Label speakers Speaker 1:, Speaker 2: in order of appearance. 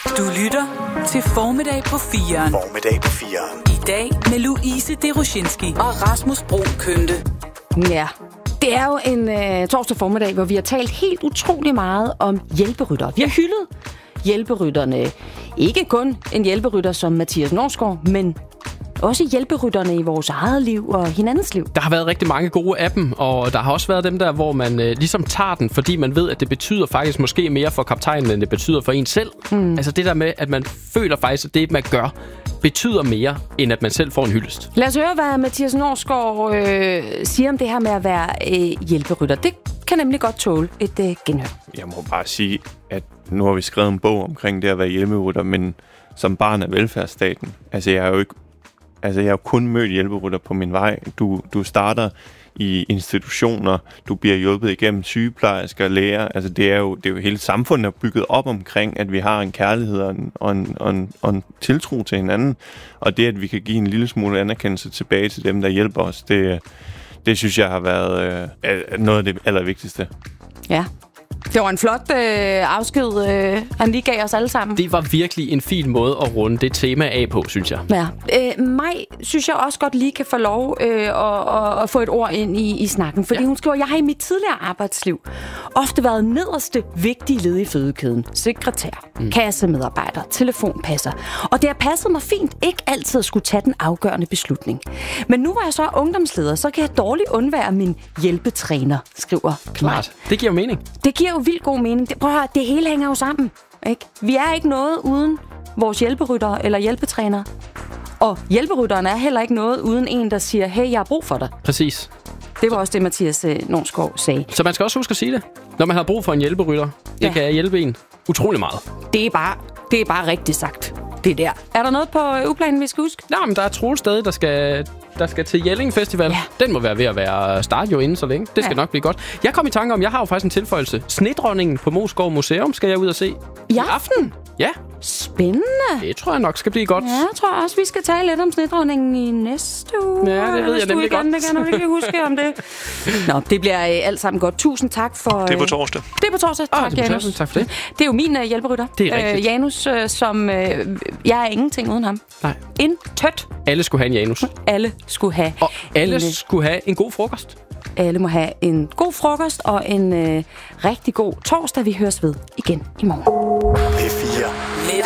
Speaker 1: Du lytter til Formiddag på 4'eren.
Speaker 2: Formiddag på 4'eren.
Speaker 1: I dag med Louise Deroshinski og Rasmus Broen Kønte.
Speaker 3: Ja, det er jo en torsdag formiddag, hvor vi har talt helt utrolig meget om hjælperytter. Vi har hyldet hjælperytterne. Ikke kun en hjælperytter som Mathias Norsgaard, men også hjælperytterne i vores eget liv og hinandens liv.
Speaker 4: Der har været rigtig mange gode af dem, og der har også været dem der, hvor man ligesom tager den, fordi man ved, at det betyder faktisk måske mere for kaptajnen, end det betyder for en selv. Altså det der med, at man føler faktisk, at det, man gør, betyder mere, end at man selv får en hyldest.
Speaker 3: Lad os høre, hvad Mathias Norsgaard siger om det her med at være hjælperytter. Det kan nemlig godt tåle et genhør.
Speaker 5: Jeg må bare sige, at nu har vi skrevet en bog omkring det at være hjælperytter, men som barn af velfærdsstaten. Altså jeg har jo kun mødt hjælperytter på min vej. Du starter i institutioner, du bliver hjulpet igennem sygeplejersker og læger. Altså det er jo hele samfundet bygget op omkring, at vi har en kærlighed og en tiltro til hinanden. Og det, at vi kan give en lille smule anerkendelse tilbage til dem, der hjælper os, det synes jeg har været noget af det allervigtigste.
Speaker 3: Ja. Det var en flot afsked, han lige gav os alle sammen.
Speaker 4: Det var virkelig en fin måde at runde det tema af på, synes jeg.
Speaker 3: Ja. Maj synes jeg også godt lige kan få lov at få et ord ind i snakken. Fordi hun skriver, jeg har i mit tidligere arbejdsliv ofte været nederste vigtige led i fødekæden. Sekretær, kassemedarbejder, telefonpasser. Og det har passet mig fint ikke altid at skulle tage den afgørende beslutning. Men nu hvor jeg så er ungdomsleder, så kan jeg dårligt undvære min hjælpetræner, skriver
Speaker 4: Klart. Det giver jo mening.
Speaker 3: Det giver jo vildt god mening. Prøv at høre, det hele hænger jo sammen. Ikke? Vi er ikke noget uden vores hjælperyttere eller hjælpetrænere. Og hjælperytteren er heller ikke noget uden en, der siger, hey, jeg har brug for dig.
Speaker 4: Præcis.
Speaker 3: Det var også det, Mathias Norsgaard sagde.
Speaker 4: Så man skal også huske at sige det. Når man har brug for en hjælperytter, det kan hjælpe en utrolig meget.
Speaker 3: Det er bare rigtigt sagt. Det der. Er der noget på uplanen, vi skal huske?
Speaker 4: Nej, men der er Troels stadig, der skal til Jelling Festival. Ja. Den må være ved at være start jo inden så længe. Det skal nok blive godt. Jeg kom i tanke om, jeg har jo faktisk en tilføjelse. Snedronningen på Moesgaard Museum skal jeg ud og se.
Speaker 3: I aften?
Speaker 4: Ja.
Speaker 3: Spændende.
Speaker 4: Det tror jeg nok skal blive godt.
Speaker 3: Ja, jeg tror også, vi skal tale lidt om snedronningen i næste uge.
Speaker 4: Ja, det ved jeg nemlig godt.
Speaker 3: Det kan jeg nok ikke huske om det. Nå, det bliver alt sammen godt. Tusind tak for...
Speaker 5: Det er på torsdag.
Speaker 3: Det er på torsdag. Tak,
Speaker 4: det er på
Speaker 3: Janus.
Speaker 4: torsdag. Tak for det.
Speaker 3: Det er jo min hjælperytter.
Speaker 4: Det er rigtigt.
Speaker 3: Janus, som... jeg er ingenting uden ham.
Speaker 4: Nej.
Speaker 3: Intet.
Speaker 4: Alle skulle have en Janus.
Speaker 3: Alle skulle have...
Speaker 4: Og alle skulle have en god frokost.
Speaker 3: Alle må have en god frokost og en rigtig god torsdag. Vi høres ved igen i morgen.
Speaker 2: P4